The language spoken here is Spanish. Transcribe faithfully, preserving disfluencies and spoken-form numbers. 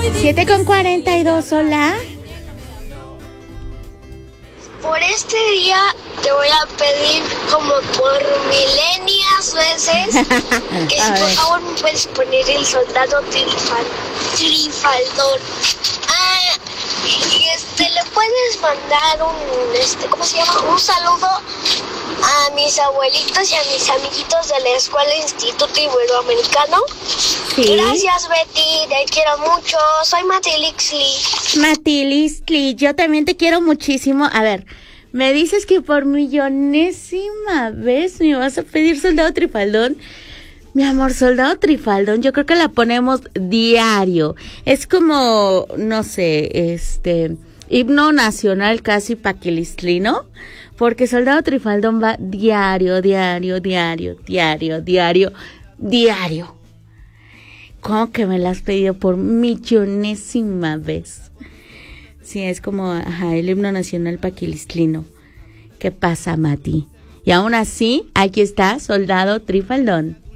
siete con cuarenta y dos, hola. Por este día te voy a pedir como por milenias veces que si por favor me puedes poner el soldado trifal, trifaldón. Ah, y este le puedes mandar un este ¿cómo se llama? Un saludo a mis abuelitos y a mis amiguitos de la escuela Instituto Iberoamericano. Sí. Gracias, Betty, te quiero mucho. Soy Matilixli. Matilixli, yo también te quiero muchísimo. A ver, me dices que por millonésima vez me vas a pedir soldado trifaldón. Mi amor, soldado trifaldón, yo creo que la ponemos diario. Es como, no sé, este, himno nacional casi paquilistli, ¿no? Porque soldado trifaldón va diario, diario, diario, diario, diario, diario. ¿Cómo que me la has pedido por millonésima vez? Sí, es como, ajá, el himno nacional paquilistlino. ¿Qué pasa, Mati? Y aún así, aquí está, soldado trifaldón.